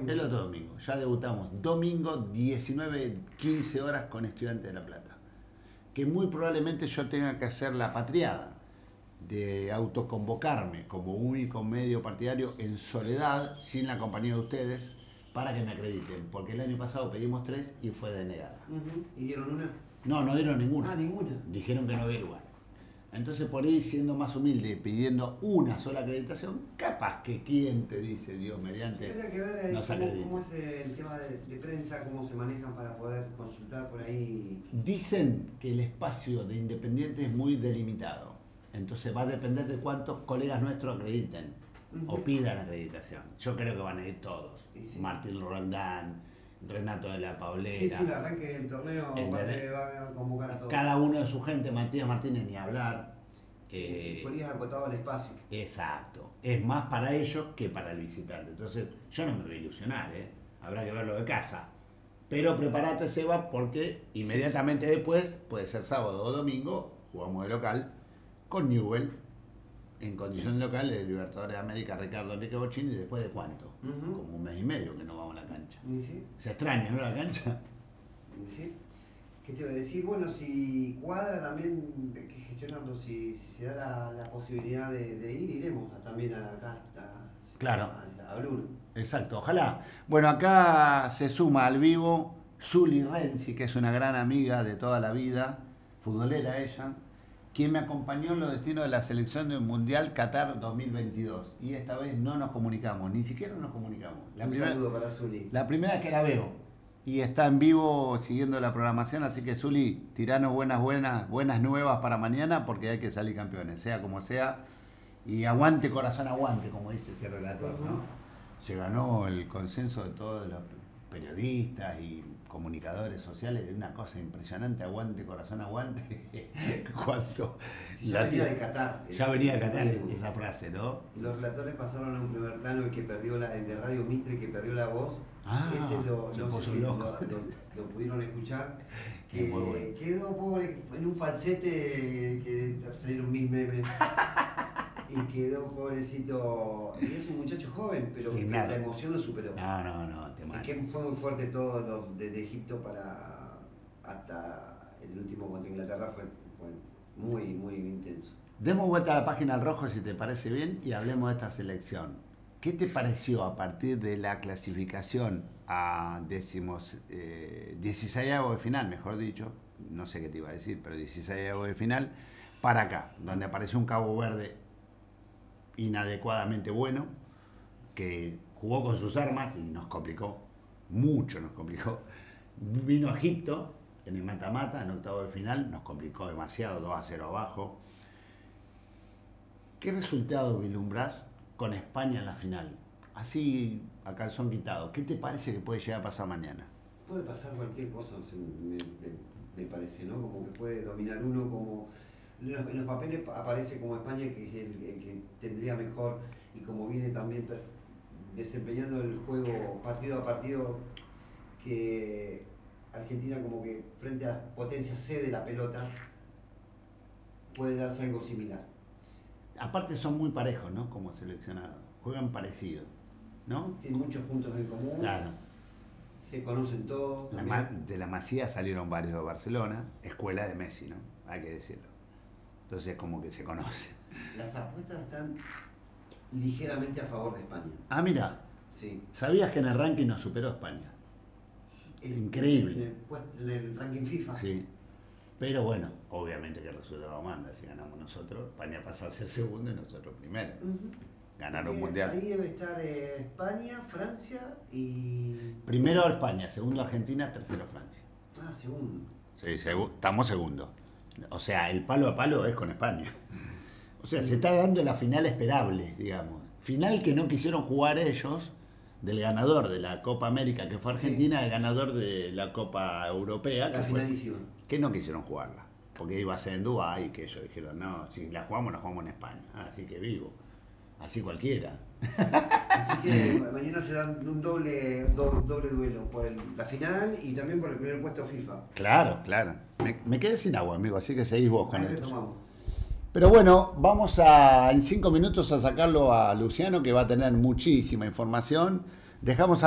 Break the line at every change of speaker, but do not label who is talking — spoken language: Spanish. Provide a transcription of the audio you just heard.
El otro domingo. Ya debutamos domingo 19-15 horas con Estudiantes de La Plata. Que muy probablemente yo tenga que hacer la patriada de autoconvocarme como único medio partidario en soledad, sin la compañía de ustedes, para que me acrediten. Porque el año pasado pedimos 3 y fue denegada.
¿Y dieron una?
No, no dieron ninguna.
Ah, ninguna.
Dijeron que no había lugar. Entonces, por ahí, siendo más humilde, pidiendo una sola acreditación, capaz que quien te dice, Dios mediante,
Habría que ver
nos acredita.
cómo es el tema de prensa, cómo se manejan para poder consultar por ahí.
Dicen que el espacio de Independiente es muy delimitado. Entonces va a depender de cuántos colegas nuestros acrediten o pidan acreditación. Yo creo que van a ir todos.
Sí.
Martín Rondán, Renato de la Paulera.
Sí, el arranque del torneo va a convocar a todos.
Cada uno de su gente, Matías Martínez ni hablar.
Podrías acotado el espacio.
Exacto. Es más para ellos que para el visitante. Entonces, yo no me voy a ilusionar, ¿eh? Habrá que verlo de casa. Pero prepárate, Seba, porque inmediatamente después, puede ser sábado o domingo, jugamos de local con Newell, en condición local de Libertadores de América, Ricardo Enrique Bocini, y después de cuánto, como un mes y medio que no vamos a la cancha.
¿Sí?
Se extraña, ¿no? La cancha.
¿Sí? ¿Qué te iba a decir? Bueno, si cuadra también, hay que gestionarlo, si se da la posibilidad de ir, iremos también acá
Claro.
a Bruno.
Exacto, ojalá. Bueno, acá se suma al vivo Zuli Renzi, que es una gran amiga de toda la vida, futbolera ella, quien me acompañó en los destinos de la selección del Mundial Qatar 2022. Y esta vez no nos comunicamos, ni siquiera nos comunicamos.
Un saludo para Zuli.
La primera vez que la veo. Y está en vivo siguiendo la programación, así que Zuli, tiranos buenas nuevas para mañana, porque hay que salir campeones, sea como sea. Y aguante corazón, aguante, como dice ese relator, ¿no? Se ganó el consenso de todos los periodistas y comunicadores sociales, de una cosa impresionante, aguante corazón, aguante. Cuando
sí, ya venía de Qatar.
Ya venía de Qatar esa frase, ¿no?
Los relatores pasaron a un primer plano, el que perdió el de Radio Mitre, que perdió la voz. Ese no sé si lo pudieron escuchar, que quedó pobre en un falsete, que salieron 1000 memes. Y quedó pobrecito. Y es un muchacho joven, pero que la emoción lo superó.
No, te mato.
Es que fue muy fuerte todo desde Egipto hasta el último contra Inglaterra, fue muy, muy intenso.
Demos vuelta a la página al rojo si te parece bien y hablemos de esta selección. ¿Qué te pareció a partir de la clasificación a 16avo de final, mejor dicho? No sé qué te iba a decir, pero 16avo de final para acá, donde apareció un Cabo Verde inadecuadamente bueno, que jugó con sus armas y nos complicó, mucho nos complicó. Vino a Egipto en el mata-mata, en octavo de final, nos complicó demasiado, 2-0 abajo. ¿Qué resultado vislumbrás con España en la final? Así, a calzón quitado, ¿qué te parece que puede llegar a pasar mañana?
Puede pasar cualquier cosa, me parece, ¿no? Como que puede dominar uno, como en los papeles aparece como España, que es el que tendría mejor, y como viene también desempeñando el juego partido a partido, que Argentina como que frente a las potencias cede la pelota, puede darse algo similar.
Aparte son muy parejos, ¿no? Como seleccionados, juegan parecido, ¿no?
Tienen muchos puntos en común.
Claro.
Se conocen todos.
De la Masía salieron varios de Barcelona, escuela de Messi, ¿no? Hay que decirlo. Entonces como que se conocen.
Las apuestas están ligeramente a favor de España.
Ah, mira.
Sí.
¿Sabías que en el ranking nos superó España? Increíble.
En el ranking FIFA.
Sí. Pero bueno, obviamente que el resultado manda. Si ganamos nosotros, España pasa a ser segundo y nosotros primero. Ganaron un mundial.
Ahí debe estar España, Francia y...
Primero España, segundo Argentina, tercero Francia.
Ah, segundo.
Sí, estamos segundo. O sea, el palo a palo es con España. O sea, se está dando la final esperable, digamos. Final que no quisieron jugar ellos, del ganador de la Copa América, que fue Argentina, el ganador de la Copa Europea,
la finalísima.
Que no quisieron jugarla, porque iba a ser en Dubái, que ellos dijeron, no, si la jugamos en España. Así que vivo. Así cualquiera.
Así que mañana se dan un doble duelo, por la final y también por el primer puesto FIFA.
Claro. Me quedé sin agua, amigo, así que seguís vos con esto.
Tomamos.
Pero bueno, vamos en 5 minutos a sacarlo a Luciano, que va a tener muchísima información. Dejamos